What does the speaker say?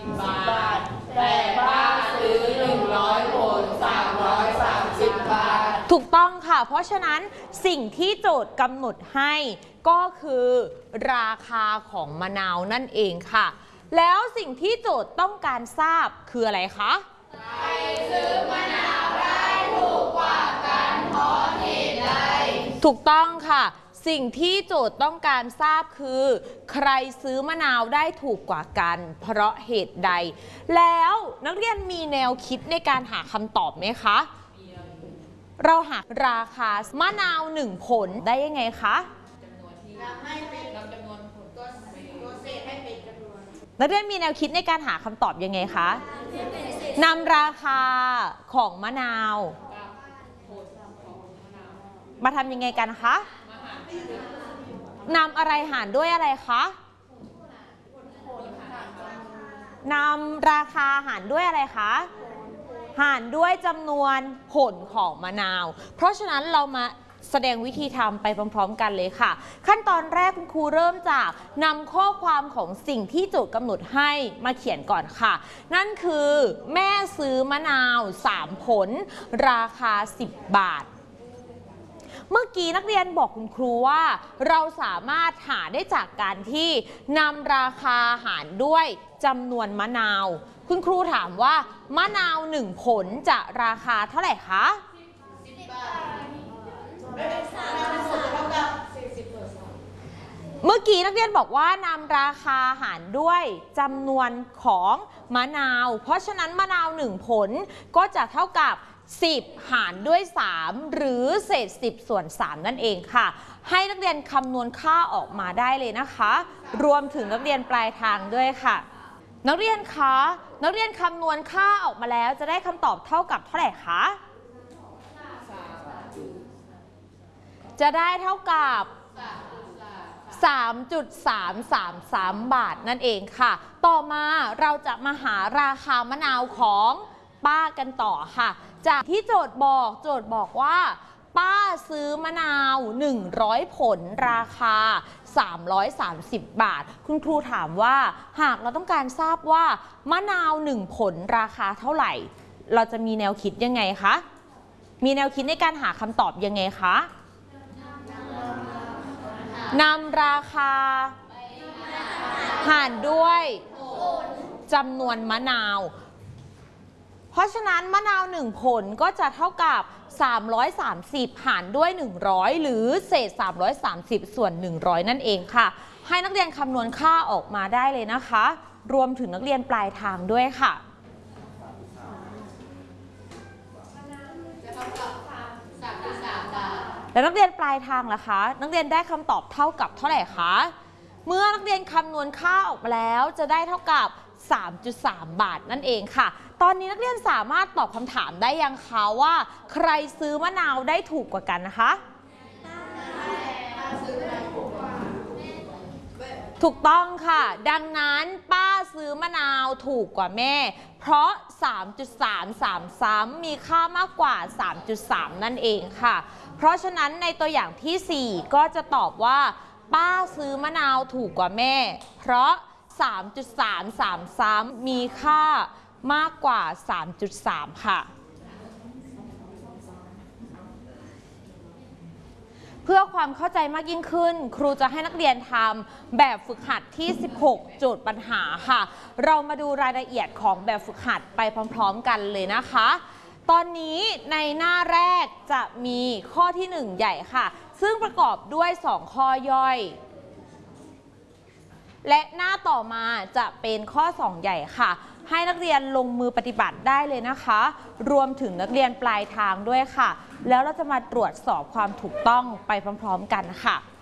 10 บาทแต่ป้าซื้อ100 ผล 330 บาทถูกต้องค่ะเพราะฉะนั้นสิ่งที่โจทย์กำหนดให้ก็คือราคาของมะนาวนั่นเองค่ะแล้วสิ่งที่โจทย์ต้องการทราบคืออะไรคะใครซื้อมะนาวได้ถูกกว่ากันเพราะเหตุใดถูกต้องค่ะสิ่งที่โจทย์ต้องการทราบคือใครซื้อมะนาวได้ถูกกว่ากันเพราะเหตุใดแล้วนักเรียนมีแนวคิดในการหาคำตอบไหมคะเราหาราคามะนาว1 ผลได้ยังไงคะนักเรียนมีแนวคิดในการหาคำตอบยังไงคะนำราคาของมะนาวมาทำยังไงกันคะนำอะไรหารด้วยอะไรคะนำราคาหารด้วยอะไรคะหารด้วยจำนวนผลของมะนาวเพราะฉะนั้นเรามาแสดงวิธีทำไปพร้อมๆกันเลยค่ะขั้นตอนแรกคุณครูเริ่มจากนำข้อความของสิ่งที่โจทย์กำหนดให้มาเขียนก่อนค่ะนั่นคือแม่ซื้อมะนาว3 ผลราคา10 บาทเมื่อกี้นักเรียนบอกคุณครูว่าเราสามารถหาได้จากการที่นำราคาหารด้วยจำนวนมะนาวคุณครูถามว่ามะนาว1 ผลจะราคาเท่าไหร่คะ10 บาทเมื่อกี้นักเรียนบอกว่านำราคาหารด้วยจำนวนของมะนาวเพราะฉะนั้นมะนาว1 ผลก็จะเท่ากับ10 หารด้วย3หรือเศษ10 ส่วน 3นั่นเองค่ะให้นักเรียนคำนวณค่าออกมาได้เลยนะคะรวมถึงนักเรียนปลายทางด้วยค่ะนักเรียนคะนักเรียนคำนวณค่าออกมาแล้วจะได้คำตอบเท่ากับเท่าไหร่คะจะได้เท่ากับ 3.333 บาทนั่นเองค่ะต่อมาเราจะมาหาราคามะนาวของป้ากันต่อค่ะจากที่โจทย์บอกว่าป้าซื้อมะนาว100 ผลราคา330 บาทคุณครูถามว่าหากเราต้องการทราบว่ามะนาว1 ผลราคาเท่าไหร่เราจะมีแนวคิดยังไงคะมีแนวคิดในการหาคำตอบยังไงคะนำราคาหารด้วยจำนวนมะนาวเพราะฉะนั้นมะนาว1 ผลก็จะเท่ากับ330หารด้วย100หรือเศษ330ส่วน100นั่นเองค่ะให้นักเรียนคำนวณค่าออกมาได้เลยนะคะรวมถึงนักเรียนปลายทางด้วยค่ะแล้วนักเรียนปลายทางล่ะคะนักเรียนได้คำตอบเท่ากับเท่าไหร่คะเมื่อนักเรียนคำนวณค่าออกมาแล้วจะได้เท่ากับ 3.3 บาทนั่นเองค่ะตอนนี้นักเรียนสามารถตอบคำถามได้ยังคะว่าใครซื้อมะนาวได้ถูกกว่ากันนะคะถูกต้องค่ะดังนั้นป้าซื้อมะนาวถูกกว่าแม่เพราะ 3.333 มีค่ามากกว่า 3.3 นั่นเองค่ะเพราะฉะนั้นในตัวอย่างที่ 4ก็จะตอบว่าป้าซื้อมะนาวถูกกว่าแม่เพราะ 3.333 มีค่ามากกว่า 3.3 ค่ะเพื่อความเข้าใจมากยิ่งขึ้นครูจะให้นักเรียนทำแบบฝึกหัดที่ 16 โจทย์ปัญหาค่ะเรามาดูรายละเอียดของแบบฝึกหัดไปพร้อมๆกันเลยนะคะตอนนี้ในหน้าแรกจะมีข้อที่1ใหญ่ค่ะซึ่งประกอบด้วย2 ข้อย่อยและหน้าต่อมาจะเป็นข้อ2ใหญ่ค่ะให้นักเรียนลงมือปฏิบัติได้เลยนะคะรวมถึงนักเรียนปลายทางด้วยค่ะแล้วเราจะมาตรวจสอบความถูกต้องไปพร้อมๆกันค่ะ